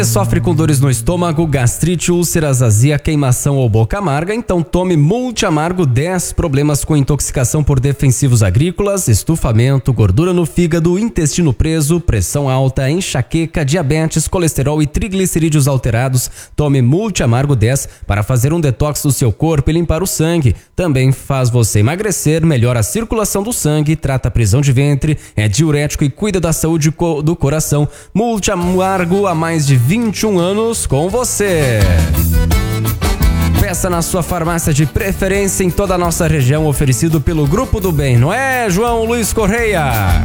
Sofre com dores no estômago, gastrite, úlceras, azia, queimação ou boca amarga? Então tome Multi Amargo 10. Problemas com intoxicação por defensivos agrícolas, estufamento, gordura no fígado, intestino preso, pressão alta, enxaqueca, diabetes, colesterol e triglicerídeos alterados. Tome Multi Amargo 10 para fazer um detox do seu corpo e limpar o sangue. Também faz você emagrecer, melhora a circulação do sangue, trata a prisão de ventre, é diurético e cuida da saúde do coração. Multi Amargo há mais de 21 anos com você. Peça na sua farmácia de preferência em toda a nossa região, oferecido pelo Grupo do Bem, não é, João Luiz Correia?